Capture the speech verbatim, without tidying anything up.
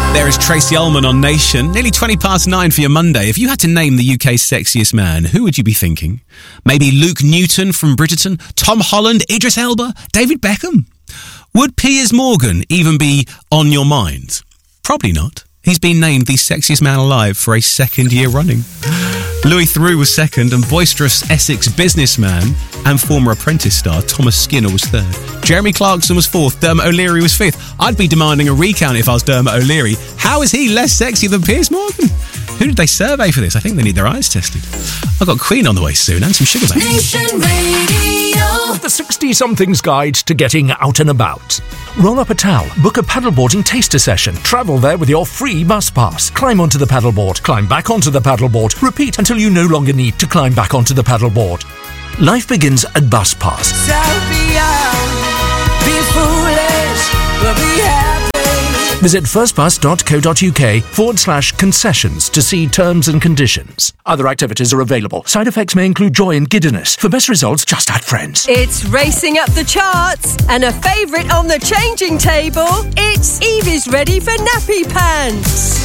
There is Tracy Ullman on Nation. Nearly twenty past nine for your Monday. If you had to name the U K's sexiest man, who would you be thinking? Maybe Luke Newton from Bridgerton? Tom Holland? Idris Elba? David Beckham? Would Piers Morgan even be on your mind? Probably not. He's been named the sexiest man alive for a second year running. Louis Theroux was second, and boisterous Essex businessman and former Apprentice star Thomas Skinner was third. Jeremy Clarkson was fourth. Dermot O'Leary was fifth. I'd be demanding a recount if I was Dermot O'Leary. How is he less sexy than Piers Morgan? Who did they survey for this? I think they need their eyes tested. I've got Queen on the way soon and some sugar babes. Nation Radio. The sixty-somethings guide to getting out and about. Roll up a towel, book a paddleboarding taster session, travel there with your free bus pass. Climb onto the paddleboard, climb back onto the paddleboard, repeat until you no longer need to climb back onto the paddleboard. Life begins at Bus Pass. So be young, be foolish, but be happy. Visit firstbus.co.uk forward slash concessions to see terms and conditions. Other activities are available. Side effects may include joy and giddiness. For best results, just add friends. It's racing up the charts and a favourite on the changing table. It's Evie's ready for nappy pants.